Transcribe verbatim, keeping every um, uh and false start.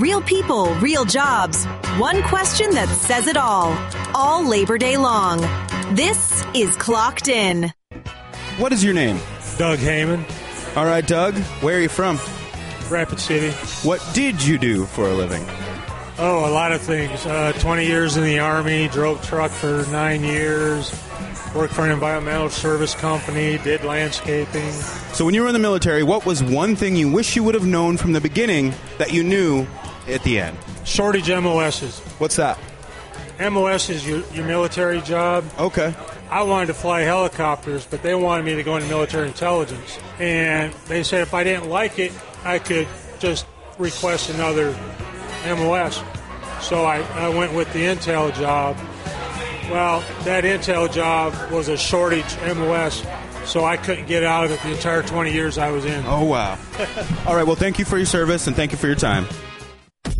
Real people, real jobs. One question that says it all. All Labor Day long. This is Clocked In. What is your name? Doug Heyman. All right, Doug. Where are you from? Rapid City. What did you do for a living? Oh, a lot of things. Uh, twenty years in the Army, drove truck for nine years, worked for an environmental service company, did landscaping. So when you were in the military, what was one thing you wish you would have known from the beginning that you knew at the end? Shortage M O Ss. What's that? M O S is your, your military job. Okay. I wanted to fly helicopters, but they wanted me to go into military intelligence. And they said if I didn't like it, I could just request another M O S. So I, I went with the intel job. Well, that intel job was a shortage M O S, so I couldn't get out of it the entire twenty years I was in. Oh, wow. All right, well, thank you for your service and thank you for your time.